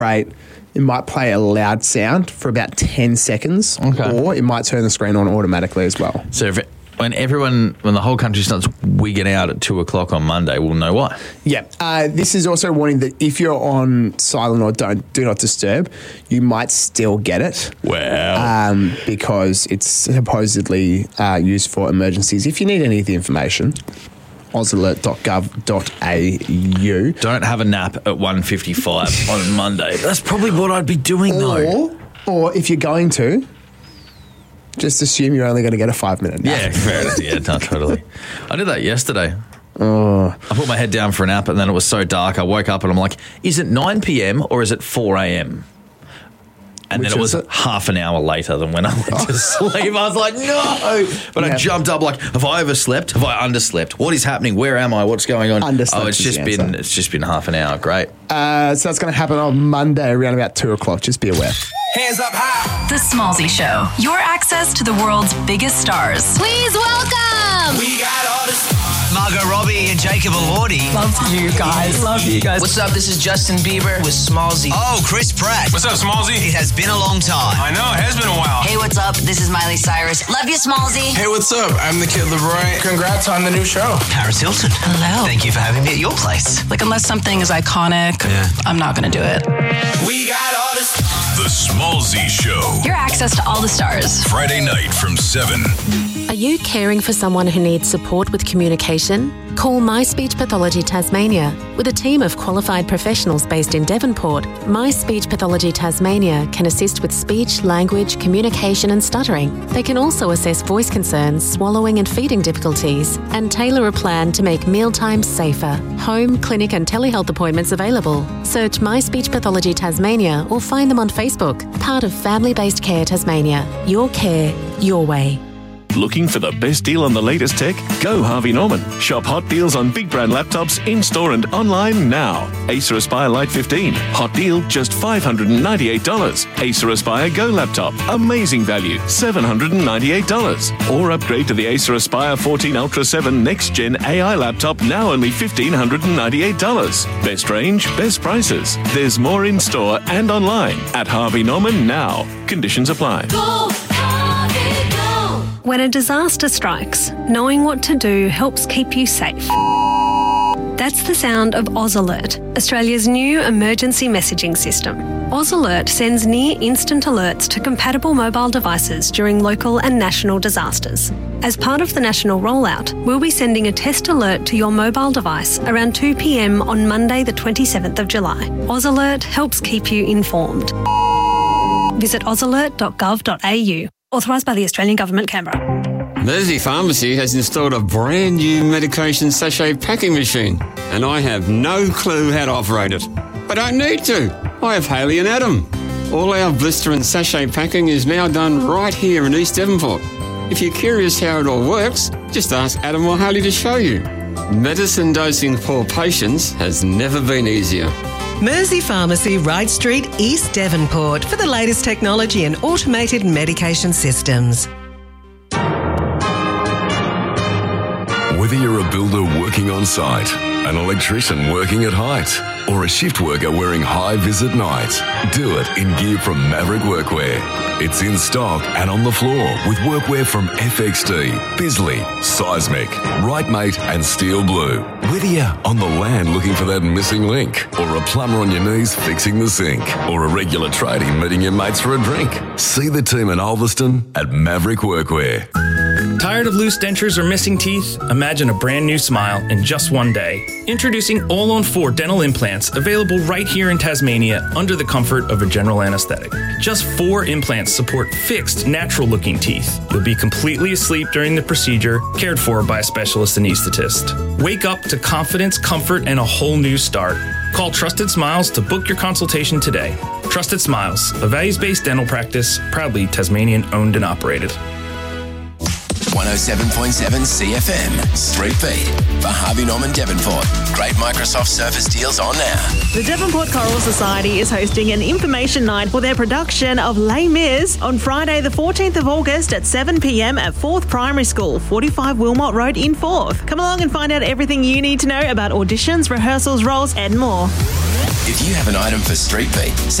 It might play a loud sound for about 10 seconds, or it might turn the screen on automatically as well. So when the whole country starts wigging out at 2 o'clock on Monday, we'll know why. Yeah. This is also warning that if you're on silent or do not disturb, you might still get it. Wow. Because it's supposedly used for emergencies. If you need any of the information, ausalert.gov.au. Don't have a nap at 1:55 on Monday. That's probably what I'd be doing, though. Or if you're going to, just assume you're only going to get a 5-minute nap. Yeah, fair enough. Yeah, no, totally. I did that yesterday. I put my head down for a nap and then it was so dark. I woke up and I'm like, is it 9 p.m. or is it 4 a.m.? And then it was half an hour later than when I went to sleep. I was like, no. But I jumped up like, have I overslept? Have I underslept? What is happening? Where am I? What's going on? Underslept. It's just been half an hour. Great. So that's going to happen on Monday around about 2 o'clock. Just be aware. Hands up high. The Smallzy Show. Your access to the world's biggest stars. Please welcome. We got all the stars. Margot Robbie and Jacob Elordi. Love you guys. Love you guys. What's up? This is Justin Bieber with Smallzy. Oh, Chris Pratt. What's up, Smallzy? It has been a long time. I know, it has been a while. Hey, what's up? This is Miley Cyrus. Love you, Smallzy. Hey, what's up? I'm the Kid Leroy. Congrats on the new show. Paris Hilton. Hello. Thank you for having me at your place. Like, unless something is iconic, I'm not going to do it. We got all the stars. The Smallzy Show. Your access to all the stars. Friday night from 7. Are you caring for someone who needs support with communication? Call My Speech Pathology Tasmania. With a team of qualified professionals based in Devonport, My Speech Pathology Tasmania can assist with speech, language, communication and stuttering. They can also assess voice concerns, swallowing and feeding difficulties, and tailor a plan to make mealtimes safer. Home, clinic and telehealth appointments available. Search My Speech Pathology Tasmania or find them on Facebook. Part of Family Based Care Tasmania. Your care, your way. Looking for the best deal on the latest tech? Go Harvey Norman. Shop hot deals on big brand laptops in-store and online now. Acer Aspire Lite 15. Hot deal, just $598. Acer Aspire Go laptop. Amazing value, $798. Or upgrade to the Acer Aspire 14 Ultra 7 Next Gen AI laptop, now only $1,598. Best range, best prices. There's more in-store and online at Harvey Norman now. Conditions apply. When a disaster strikes, knowing what to do helps keep you safe. That's the sound of AusAlert, Australia's new emergency messaging system. AusAlert sends near-instant alerts to compatible mobile devices during local and national disasters. As part of the national rollout, we'll be sending a test alert to your mobile device around 2 p.m. on Monday the 27th of July. AusAlert helps keep you informed. Visit ausalert.gov.au. Authorised by the Australian Government, Canberra. Mersey Pharmacy has installed a brand new medication sachet packing machine, and I have no clue how to operate it. I don't need to. I have Haley and Adam. All our blister and sachet packing is now done right here in East Devonport. If you're curious how it all works, just ask Adam or Haley to show you. Medicine dosing for patients has never been easier. Mersey Pharmacy, Wright Street, East Devonport, for the latest technology and automated medication systems. Whether you're a builder working on site, an electrician working at height, or a shift worker wearing high-vis at night, do it in gear from Maverick Workwear. It's in stock and on the floor with workwear from FXD, Bisley, Seismic, Rightmate and Steel Blue. Whether you're on the land looking for that missing link, or a plumber on your knees fixing the sink, or a regular tradie meeting your mates for a drink, see the team in Ulverston at Maverick Workwear. Tired of loose dentures or missing teeth? Imagine a brand new smile in just one day. Introducing All-on-4 dental implants, available right here in Tasmania under the comfort of a general anesthetic. Just 4 implants support fixed, natural-looking teeth. You'll be completely asleep during the procedure, cared for by a specialist anaesthetist. Wake up to confidence, comfort, and a whole new start. Call Trusted Smiles to book your consultation today. Trusted Smiles, a values-based dental practice, proudly Tasmanian-owned and operated. 107.7 CFM, Street Beat, for Harvey Norman Devonport. Great Microsoft Surface deals on now. The Devonport Choral Society is hosting an information night for their production of Les Mis on Friday the 14th of August at 7 p.m. at 4th Primary School, 45 Wilmot Road in Forth. Come along and find out everything you need to know about auditions, rehearsals, roles and more. If you have an item for Street Beat,